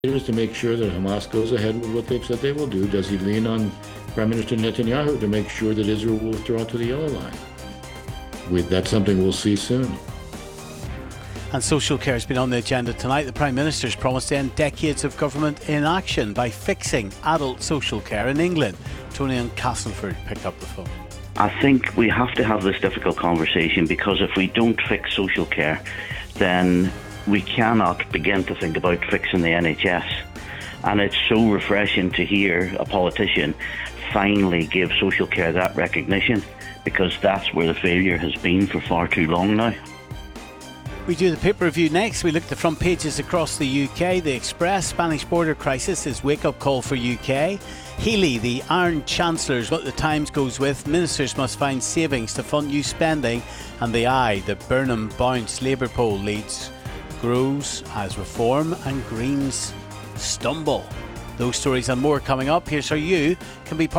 to make sure that Hamas goes ahead with what they've said they will do? Does he lean on Prime Minister Netanyahu to make sure that Israel will withdraw to the Yellow Line? That's something we'll see soon. And social care has been on the agenda tonight. The Prime Minister's promised to end decades of government inaction by fixing adult social care in England. Tony and Castleford picked up the phone. I think we have to have this difficult conversation, because if we don't fix social care, then we cannot begin to think about fixing the NHS. And it's so refreshing to hear a politician finally give social care that recognition, because that's where the failure has been for far too long now. We do the paper review next. We look at the front pages across the UK. The Express, Spanish border crisis is wake-up call for UK. Healy, the Iron Chancellor, is what the Times goes with. Ministers must find savings to fund new spending. And the Eye, the Burnham bounce Labour poll leads, grows as Reform and Greens stumble. Those stories and more coming up. Here's how you can be part